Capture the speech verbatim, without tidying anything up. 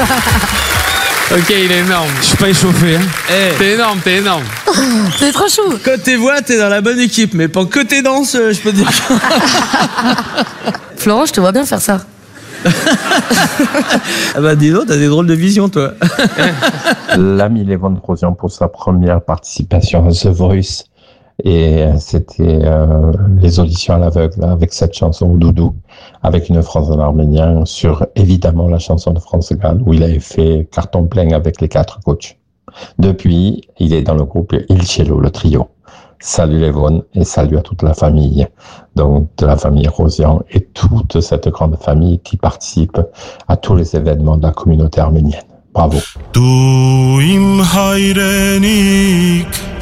Ok, il est énorme. Je suis pas échauffé. Hein. Hey. T'es énorme, t'es énorme. C'est trop chou. Côté voix, t'es dans la bonne équipe, mais pas côté danse, je peux te dire. Florent, je te vois bien faire ça. Ah bah dis donc, t'as des drôles de visions, toi. L'ami Lévon Rosian pour sa première participation à The Voice. Et c'était euh, les auditions à l'aveugle avec cette chanson Doudou, avec une France en arménien sur évidemment la chanson de France Gall où il avait fait carton plein avec les quatre coachs. Depuis, il est dans le groupe Il Cielo, le trio. Salut Lévon et salut à toute la famille, donc de la famille Rosian et toute cette grande famille qui participe à tous les événements de la communauté arménienne. Bravo.